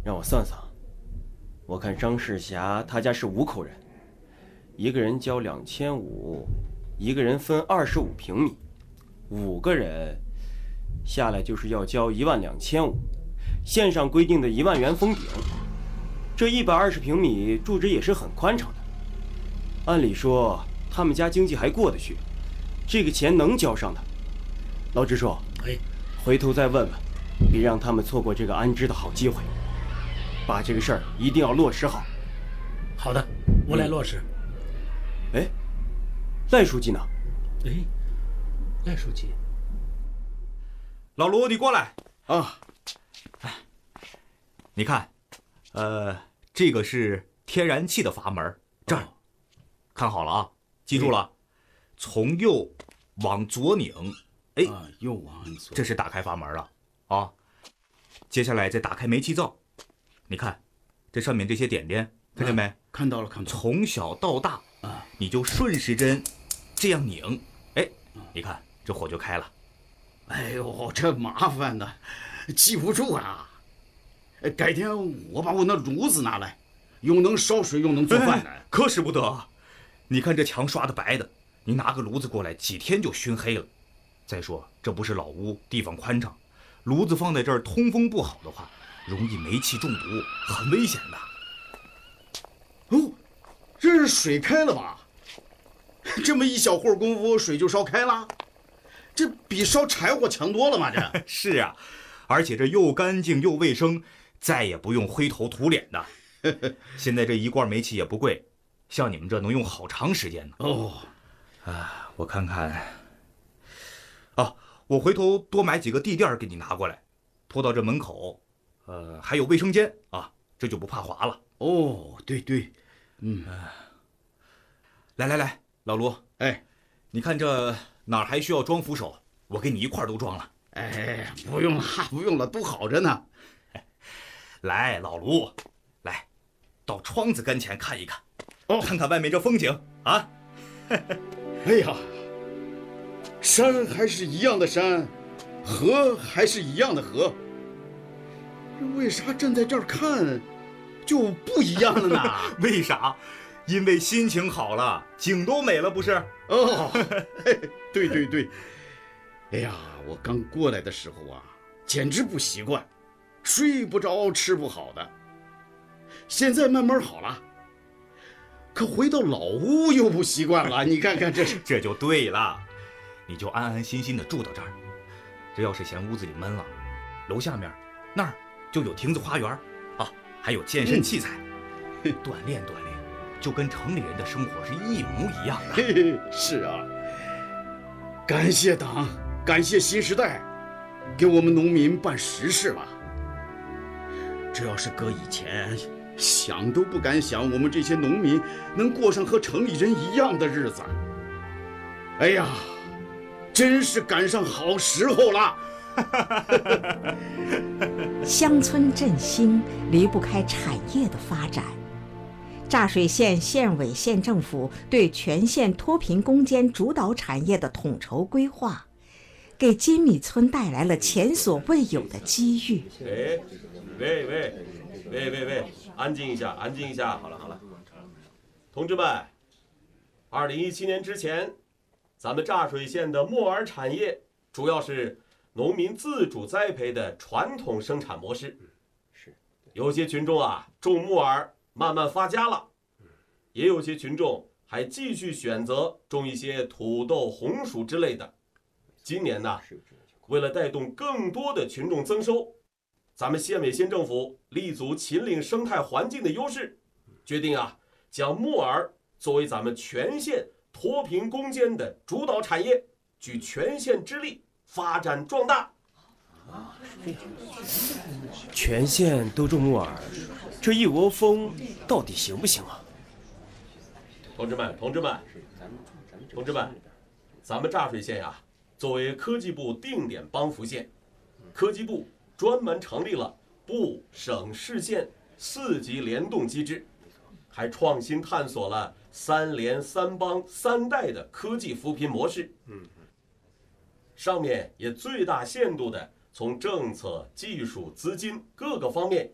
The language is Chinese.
让我算算，我看张世侠他家是5口人，一个人交2500，一个人分25平米，5个人下来就是要交12500，县上规定的1万元封顶。这120平米住址也是很宽敞的，按理说他们家经济还过得去，这个钱能交上的。老支书，回头再问问，别让他们错过这个安置的好机会，把这个事儿一定要落实好。 好的，我来落实。 赖书记呢？ 赖书记， 老卢，你过来啊！ 你看，这个是天然气的阀门，这儿，看好了啊，记住了，从右往左拧， 右往左， 这是打开阀门了啊。接下来再打开煤气灶，你看，这上面这些点点，看见没？ 看到了，看到了。 从小到大你就顺时针这样拧，你看这火就开了。 哎呦，这麻烦的，记不住啊！改天我把我那炉子拿来，又能烧水又能做饭的。 可使不得！你看这墙刷的白的，你拿个炉子过来，几天就熏黑了。再说这不是老屋，地方宽敞，炉子放在这儿通风不好的话，容易煤气中毒，很危险的。 哦，这是水开了吧？这么一小会儿功夫，水就烧开了，这比烧柴火强多了嘛！这是啊，而且这又干净又卫生，再也不用灰头土脸的。现在这一罐煤气也不贵，像你们这能用好长时间呢。我看看，我回头多买几个地垫给你拿过来，拖到这门口。还有卫生间啊，这就不怕滑了。 对， 来，老卢，你看这哪儿还需要装扶手，我给你一块都装了。 不用了，都好着呢。 来，老卢，来，到窗子跟前看一看，看看外面这风景啊。 哎呀，山还是一样的山，河还是一样的河，为啥站在这儿看就不一样了呢？ 为啥？因为心情好了，景都美了，不是？ 对。哎呀，我刚过来的时候啊，简直不习惯，睡不着，吃不好的。现在慢慢好了，可回到老屋又不习惯了。你看看这就对了，你就安安心心的住到这儿。这要是嫌屋子里闷了，楼下面那儿就有亭子花园啊，还有健身器材，锻炼锻炼，就跟城里人的生活是一模一样的。 是啊，感谢党，感谢新时代，给我们农民办实事了。这要是搁以前，想都不敢想，我们这些农民能过上和城里人一样的日子。哎呀，真是赶上好时候了。 乡村振兴离不开产业的发展。柞水县县委县政府对全县脱贫攻坚主导产业的统筹规划，给金米村带来了前所未有的机遇。 喂，安静一下，好了，同志们，2017年之前，咱们柞水县的木耳产业主要是农民自主栽培的传统生产模式。有些群众种木耳慢慢发家了，也有些群众还继续选择种一些土豆、红薯之类的。今年呢，为了带动更多的群众增收，咱们县委县政府立足秦岭生态环境的优势，决定将木耳作为咱们全县脱贫攻坚的主导产业，举全县之力发展壮大。 全县都种木耳，这一窝蜂到底行不行啊？ 同志们，咱们柞水县作为科技部定点帮扶县，科技部专门成立了部、省、市、县4级联动机制，还创新探索了3联、3帮、3带的科技扶贫模式。上面也最大限度的从政策、技术、资金各个方面